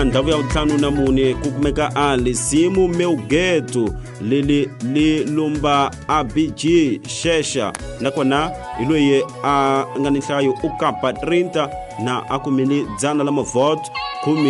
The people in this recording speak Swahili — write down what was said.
Ndawu ya utlhanu na mune kukumeka ali simu meugetu li lumba ABG Shesha nakona iloye a nganihlayo ukapa 30 na akumili dzana la mavoto 10